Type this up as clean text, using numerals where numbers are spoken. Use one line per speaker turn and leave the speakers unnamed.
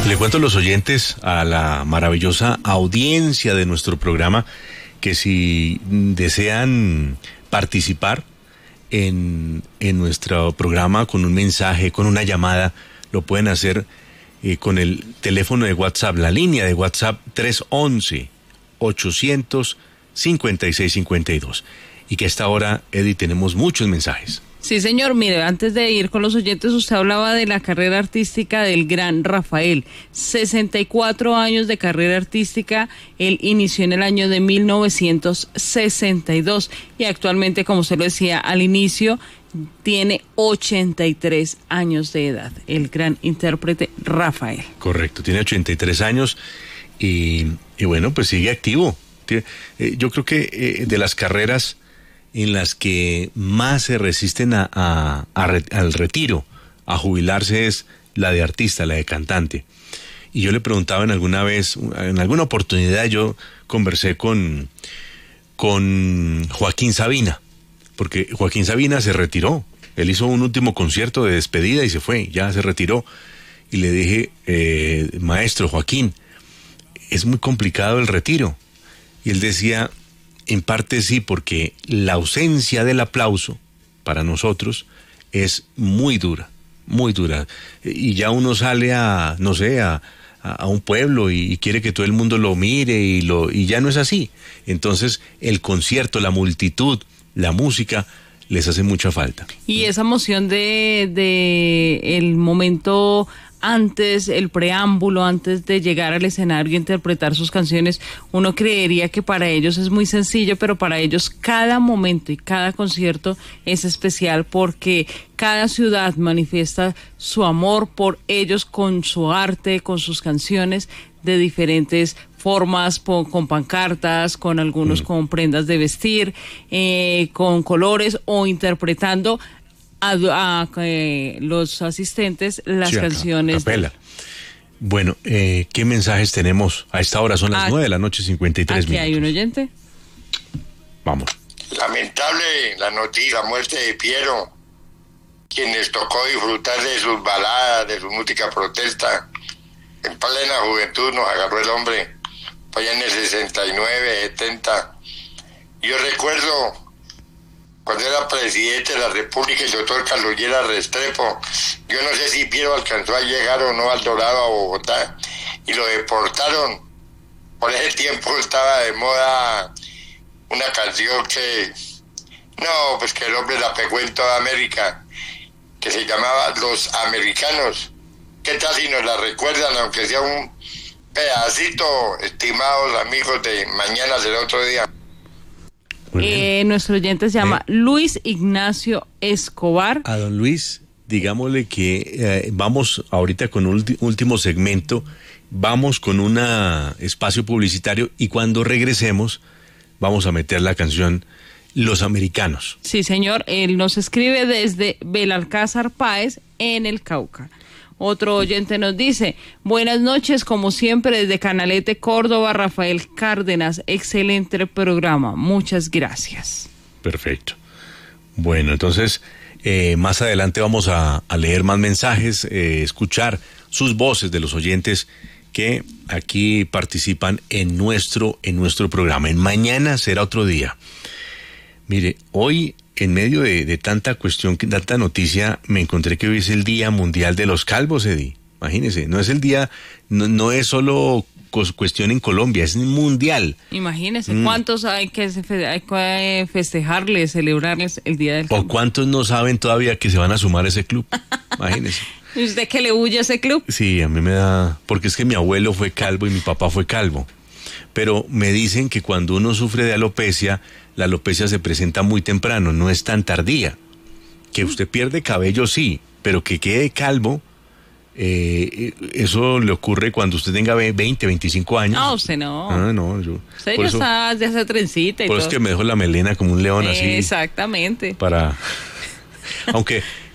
Le cuento a los oyentes, a la maravillosa audiencia de nuestro programa, que si desean participar en nuestro programa con un mensaje, con una llamada, lo pueden hacer con el teléfono de WhatsApp, la línea de WhatsApp 311-800-5652. Y que a esta hora, Eddie, tenemos muchos mensajes.
Sí, señor. Mire, antes de ir con los oyentes, usted hablaba de la carrera artística del gran Rafael. 64 años de carrera artística. Él inició en el año de 1962 y actualmente, como usted lo decía al inicio, tiene 83 años de edad. El gran intérprete Rafael.
Correcto, tiene 83 años y bueno, pues sigue activo. Yo creo que de las carreras en las que más se resisten al retiro, a jubilarse, es la de artista, la de cantante. Y yo le preguntaba en alguna oportunidad, yo conversé con Joaquín Sabina, porque Joaquín Sabina se retiró. Él hizo un último concierto de despedida y se fue, ya se retiró. Y le dije, maestro Joaquín, es muy complicado el retiro. Y él decía, en parte sí, porque la ausencia del aplauso para nosotros es muy dura, muy dura. Y ya uno sale a un pueblo y quiere que todo el mundo lo mire y ya no es así. Entonces el concierto, la multitud, la música les hace mucha falta.
Y esa emoción de el momento antes, el preámbulo, antes de llegar al escenario e interpretar sus canciones, uno creería que para ellos es muy sencillo, pero para ellos cada momento y cada concierto es especial porque cada ciudad manifiesta su amor por ellos con su arte, con sus canciones de diferentes formas, con pancartas, con algunos con prendas de vestir, con colores o interpretando a los asistentes las canciones.
Capela. Bueno, ¿qué mensajes tenemos? A esta hora son las 9 de la noche, 53 minutos.
Aquí hay un oyente.
Vamos.
Lamentable la noticia, la muerte de Piero, quien les tocó disfrutar de sus baladas, de su música protesta. En plena juventud nos agarró el hombre, allá en el 69, 70. Yo recuerdo cuando era presidente de la República, el doctor Carlos Lleras Restrepo. Yo no sé si Piero alcanzó a llegar o no al Dorado, a Bogotá, y lo deportaron. Por ese tiempo estaba de moda una canción que el hombre la pegó en toda América, que se llamaba Los Americanos. ¿Qué tal si nos la recuerdan, aunque sea un pedacito, estimados amigos de Mañana será otro día?
Nuestro oyente se llama Luis Ignacio Escobar.
A don Luis, digámosle que vamos ahorita con un último segmento, vamos con un espacio publicitario y cuando regresemos vamos a meter la canción Los Americanos.
Sí, señor, él nos escribe desde Belalcázar Páez en el Cauca. Otro oyente nos dice, buenas noches, como siempre, desde Canalete, Córdoba, Rafael Cárdenas, excelente programa, muchas gracias.
Perfecto. Bueno, entonces, más adelante vamos a leer más mensajes, escuchar sus voces de los oyentes que aquí participan en nuestro programa. En Mañana será otro día. Mire, hoy, en medio de tanta cuestión, tanta noticia, me encontré que hoy es el Día Mundial de los Calvos, Eddie. Imagínese, no es el día, no es solo cuestión en Colombia, es mundial.
Imagínese, ¿cuántos hay que festejarles, celebrarles el Día del Calvo?
¿O cuántos no saben todavía que se van a sumar a ese club? Imagínese.
¿Usted que le huye a ese club?
Sí, a mí me da, porque es que mi abuelo fue calvo y mi papá fue calvo. Pero me dicen que cuando uno sufre de alopecia, la alopecia se presenta muy temprano, no es tan tardía. Que usted pierde cabello, sí, pero que quede calvo, eso le ocurre cuando usted tenga 20, 25 años.
No, usted no.
Ah, no, yo.
Usted ya está de hacer trencita y
por
todo.
Eso es que me dejo la melena como un león así.
Exactamente.
Aunque